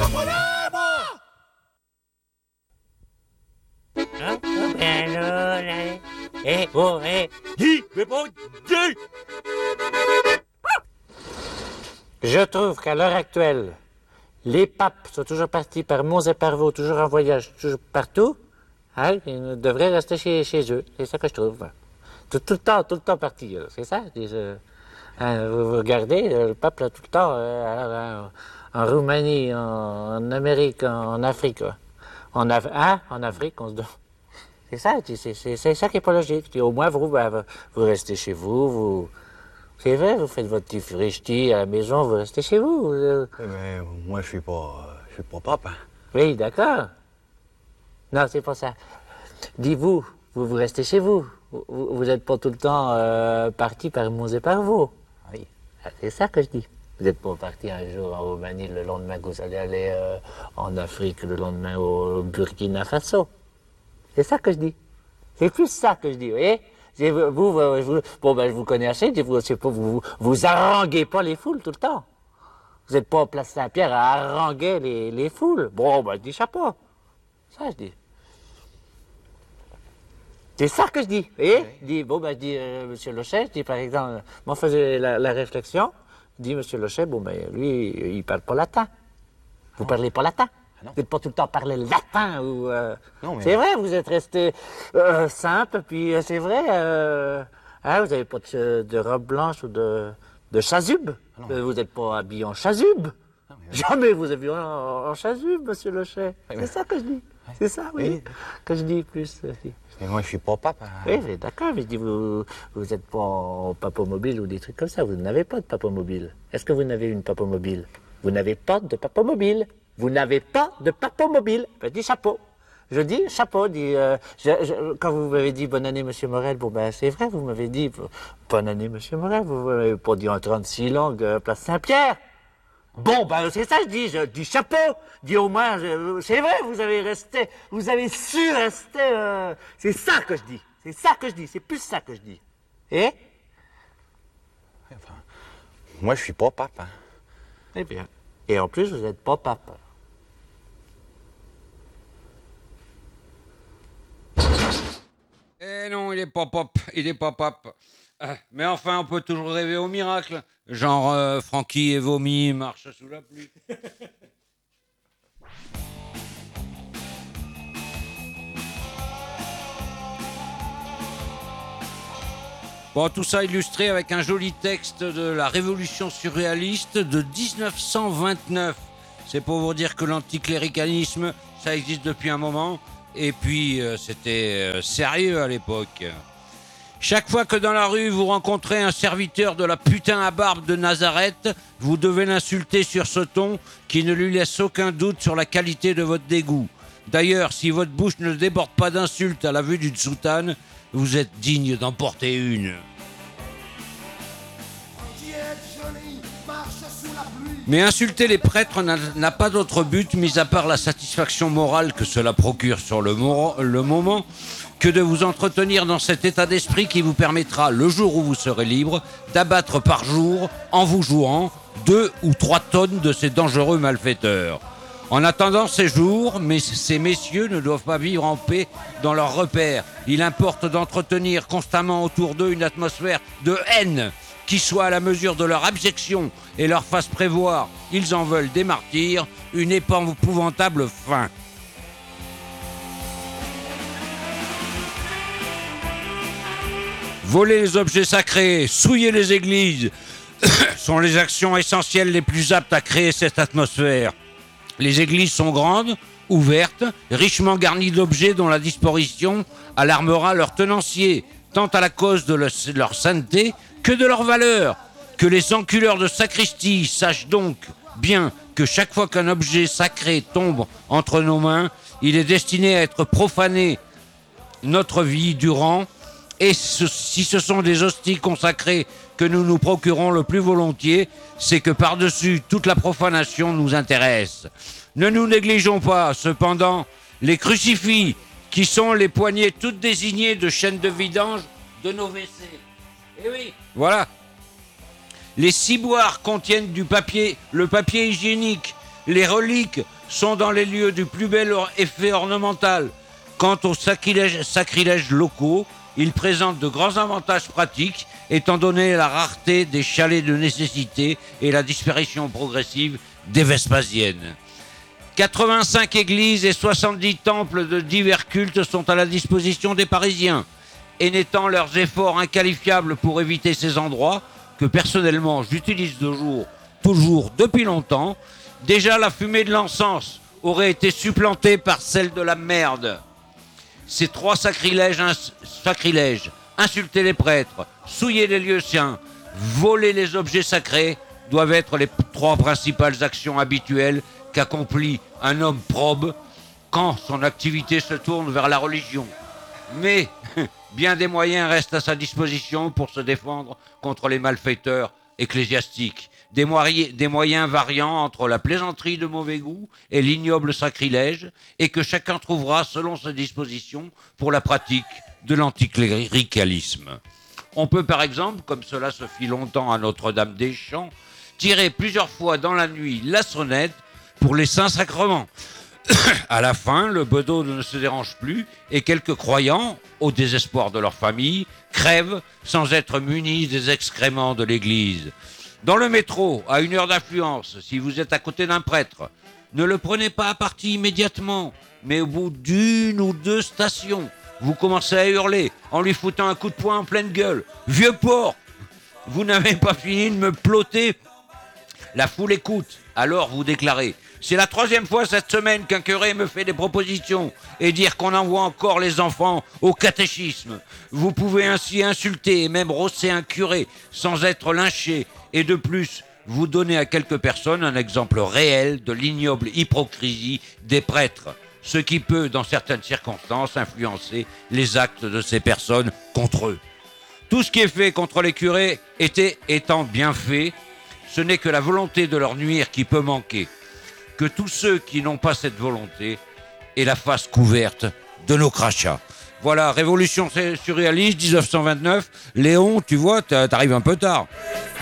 Hein? Ben là, dis, mais bon, dis! Je trouve qu'à l'heure actuelle, les papes sont toujours partis par monts et par veaux, toujours en voyage, toujours partout. Hein, ils devraient rester chez eux. C'est ça que je trouve. Tout le temps parti. C'est ça. Vous regardez, le pape, là, tout le temps, en Roumanie, en Amérique, en Afrique. En Afrique, on se donne. C'est ça, c'est ça qui est pas logique. Au moins, vous restez chez vous, c'est vrai, vous faites votre petit frichti à la maison, vous restez chez vous. Mais moi, je suis pas pape. Hein. Oui, d'accord. Non, c'est pas ça. Dis-vous, vous restez chez vous. Vous n'êtes pas tout le temps parti par monts et par veaux. Oui, c'est ça que je dis. Vous n'êtes pas parti un jour en Roumanie, le lendemain que vous allez aller en Afrique, le lendemain au Burkina Faso. C'est ça que je dis. C'est plus ça que je dis, vous voyez? Je vous connais assez, vous haranguez pas les foules tout le temps. Vous n'êtes pas en place Saint-Pierre à haranguer les foules. Bon, je dis chapeau. Ça, je dis. C'est ça que je dis, vous voyez? Je dis, monsieur Lochet, je dis, par exemple, moi, faisais la réflexion, je dis, monsieur Lochet, lui, il parle pas latin. Vous parlez pas latin? Vous n'êtes pas tout le temps parler latin ou. Non, mais... C'est vrai, vous êtes resté simple, puis c'est vrai, vous n'avez pas de robe blanche ou de chasuble. Vous n'êtes pas habillé en chasuble. Jamais vous avez en chasuble, monsieur Lochet. C'est ça que je dis. C'est ça, oui. Que je dis plus. Mais moi, je suis pas pape. Oui, d'accord, mais je dis, vous n'êtes pas en papomobile ou des trucs comme ça. Vous n'avez pas de papomobile. Est-ce que vous n'avez une papomobile? Vous n'avez pas de papomobile. Vous n'avez pas de papomobile. Je dis chapeau. Je dis chapeau. Quand vous m'avez dit bonne année, monsieur Morel, c'est vrai, vous m'avez dit bonne année, monsieur Morel. Vous m'avez pas dit en 36 langues, place Saint-Pierre. C'est ça, je dis chapeau. Dis au moins, c'est vrai, vous avez su rester. C'est ça que je dis. C'est ça que je dis. C'est plus ça que je dis. Et? Enfin, moi, je suis pas pape. Hein. Eh bien. Et en plus, vous n'êtes pas pape. Eh non, il est pas pape. Mais enfin, on peut toujours rêver au miracle. Genre, Francky et Vomi marchent sous la pluie. Bon, tout ça illustré avec un joli texte de la Révolution surréaliste de 1929. C'est pour vous dire que l'anticléricalisme, ça existe depuis un moment. Et puis, c'était sérieux à l'époque. Chaque fois que dans la rue, vous rencontrez un serviteur de la putain à barbe de Nazareth, vous devez l'insulter sur ce ton qui ne lui laisse aucun doute sur la qualité de votre dégoût. D'ailleurs, si votre bouche ne déborde pas d'insultes à la vue d'une soutane, vous êtes digne d'en porter une. Mais insulter les prêtres n'a pas d'autre but, mis à part la satisfaction morale que cela procure sur le moment, que de vous entretenir dans cet état d'esprit qui vous permettra, le jour où vous serez libre, d'abattre par jour, en vous jouant, 2 ou 3 tonnes de ces dangereux malfaiteurs. En attendant ces jours, ces messieurs ne doivent pas vivre en paix dans leurs repères. Il importe d'entretenir constamment autour d'eux une atmosphère de haine qui soit à la mesure de leur abjection et leur fasse prévoir, ils en veulent des martyrs, une épouvantable fin. Voler les objets sacrés, souiller les églises sont les actions essentielles les plus aptes à créer cette atmosphère. Les églises sont grandes, ouvertes, richement garnies d'objets dont la disparition alarmera leurs tenanciers, tant à la cause de leur sainteté que de leur valeur. Que les enculeurs de sacristie sachent donc bien que chaque fois qu'un objet sacré tombe entre nos mains, il est destiné à être profané notre vie durant. Et si ce sont des hosties consacrées que nous nous procurons le plus volontiers, c'est que par-dessus toute la profanation nous intéresse. Ne nous négligeons pas, cependant, les crucifix, qui sont les poignées toutes désignées de chaînes de vidange de nos WC. Eh oui, voilà. Les ciboires contiennent le papier hygiénique Les reliques sont dans les lieux du plus bel effet ornemental. Quant aux sacrilèges locaux, ils présentent de grands avantages pratiques, étant donné la rareté des chalets de nécessité et la disparition progressive des Vespasiennes. 85 églises et 70 temples de divers cultes sont à la disposition des Parisiens. Et n'étant leurs efforts inqualifiables pour éviter ces endroits, que personnellement j'utilise toujours depuis longtemps, déjà la fumée de l'encens aurait été supplantée par celle de la merde. Ces trois sacrilèges, insulter les prêtres, souiller les lieux saints, voler les objets sacrés, doivent être les trois principales actions habituelles qu'accomplit un homme probe quand son activité se tourne vers la religion. Mais bien des moyens restent à sa disposition pour se défendre contre les malfaiteurs ecclésiastiques. Des moyens variant entre la plaisanterie de mauvais goût et l'ignoble sacrilège, et que chacun trouvera selon ses dispositions pour la pratique de l'anticléricalisme. On peut par exemple, comme cela se fit longtemps à Notre-Dame-des-Champs, tirer plusieurs fois dans la nuit la sonnette pour les saints sacrements. À la fin, le bedeau ne se dérange plus et quelques croyants, au désespoir de leur famille, crèvent sans être munis des excréments de l'église. Dans le métro, à une heure d'affluence, si vous êtes à côté d'un prêtre, ne le prenez pas à partie immédiatement, mais au bout d'une ou deux stations, vous commencez à hurler en lui foutant un coup de poing en pleine gueule. « Vieux porc, vous n'avez pas fini de me ploter !» La foule écoute, alors vous déclarez « C'est la troisième fois cette semaine qu'un curé me fait des propositions et dire qu'on envoie encore les enfants au catéchisme. Vous pouvez ainsi insulter et même rosser un curé sans être lynché et de plus, vous donner à quelques personnes un exemple réel de l'ignoble hypocrisie des prêtres, ce qui peut, dans certaines circonstances, influencer les actes de ces personnes contre eux. Tout ce qui est fait contre les curés étant bien fait, ce n'est que la volonté de leur nuire qui peut manquer. Que tous ceux qui n'ont pas cette volonté aient la face couverte de nos crachats. Voilà, Révolution surréaliste, 1929. Léon, tu vois, t'arrives un peu tard.